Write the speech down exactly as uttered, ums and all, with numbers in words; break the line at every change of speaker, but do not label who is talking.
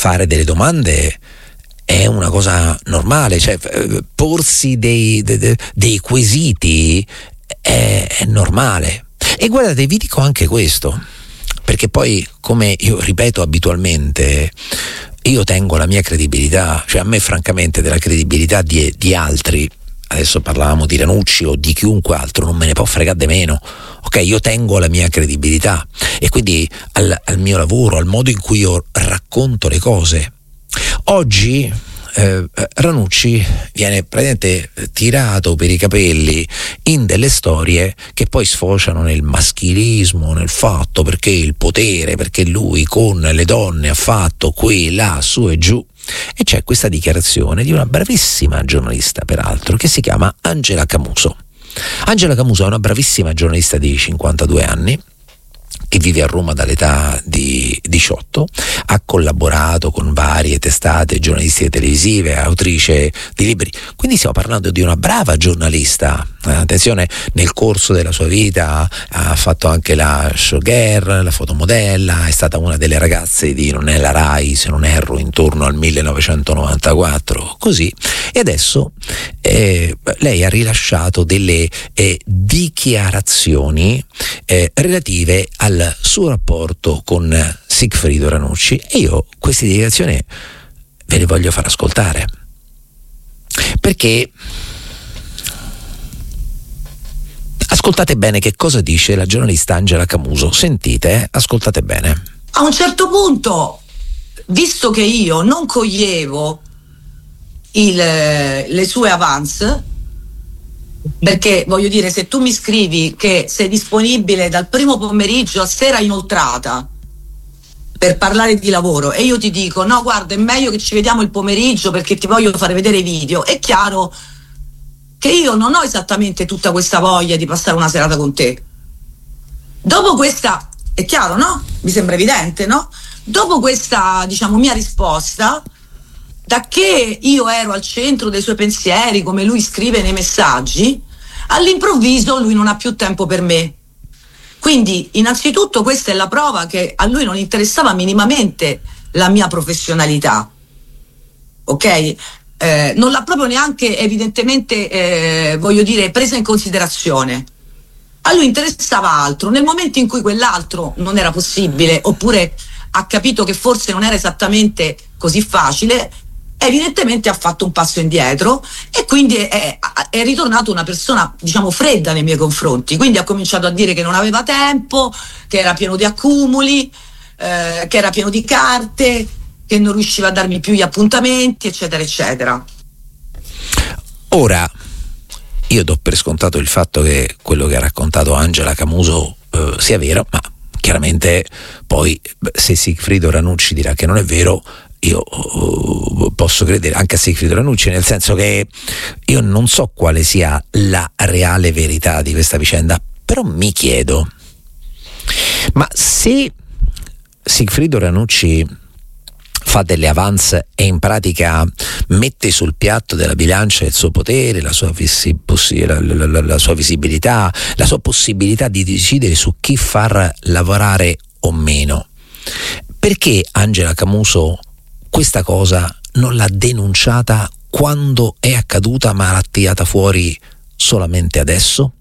fare delle domande è una cosa normale, cioè porsi dei, dei, dei quesiti è, è normale. E guardate, vi dico anche questo, perché poi, come io ripeto abitualmente, io tengo la mia credibilità, cioè a me francamente della credibilità di, di altri, adesso parlavamo di Ranucci o di chiunque altro, non me ne può fregare di meno, ok? Io tengo la mia credibilità e quindi al, al mio lavoro, al modo in cui io racconto le cose. Oggi eh, Ranucci viene praticamente tirato per i capelli in delle storie che poi sfociano nel maschilismo, nel fatto perché il potere, perché lui con le donne ha fatto qui, là, su e giù. E c'è questa dichiarazione di una bravissima giornalista, peraltro, che si chiama Angela Camuso. Angela Camuso è una bravissima giornalista di cinquantadue anni, che vive a Roma dall'età di diciotto, ha collaborato con varie testate giornalistiche televisive, è autrice di libri, quindi stiamo parlando di una brava giornalista. Eh, attenzione, nel corso della sua vita ha fatto anche la showgirl, la fotomodella, è stata una delle ragazze di Non è la Rai, se non erro, intorno al millenovecentonovantaquattro, così, e adesso eh, lei ha rilasciato delle eh, dichiarazioni eh, relative al suo rapporto con Sigfrido Ranucci, e io queste dichiarazioni ve le voglio far ascoltare, perché ascoltate bene che cosa dice la giornalista Angela Camuso. Sentite, eh? Ascoltate bene.
A un certo punto, visto che io non coglievo il, le sue avance, perché voglio dire, se tu mi scrivi che sei disponibile dal primo pomeriggio a sera inoltrata per parlare di lavoro e io ti dico no, guarda, è meglio che ci vediamo il pomeriggio perché ti voglio fare vedere i video, è chiaro che io non ho esattamente tutta questa voglia di passare una serata con te. Dopo questa, è chiaro, no? Mi sembra evidente, no? Dopo questa, diciamo, mia risposta, da che io ero al centro dei suoi pensieri, come lui scrive nei messaggi, all'improvviso lui non ha più tempo per me. Quindi, innanzitutto, questa è la prova che a lui non interessava minimamente la mia professionalità, ok? Eh, non l'ha proprio neanche evidentemente, eh, voglio dire, presa in considerazione. A lui interessava altro. Nel momento in cui quell'altro non era possibile, oppure ha capito che forse non era esattamente così facile, evidentemente ha fatto un passo indietro e quindi è, è ritornato una persona, diciamo, fredda nei miei confronti. Quindi ha cominciato a dire che non aveva tempo, che era pieno di accumuli, eh, che era pieno di carte, che non riusciva a darmi più gli appuntamenti, eccetera eccetera.
Ora io do per scontato il fatto che quello che ha raccontato Angela Camuso eh, sia vero, ma chiaramente poi se Sigfrido Ranucci dirà che non è vero, io uh, posso credere anche a Sigfrido Ranucci, nel senso che io non so quale sia la reale verità di questa vicenda, però mi chiedo, ma se Sigfrido Ranucci fa delle avance e in pratica mette sul piatto della bilancia il suo potere, la sua, visi- possi- la, la, la, la sua visibilità, la sua possibilità di decidere su chi far lavorare o meno, perché Angela Camuso questa cosa non l'ha denunciata quando è accaduta, ma l'ha tirata fuori solamente adesso?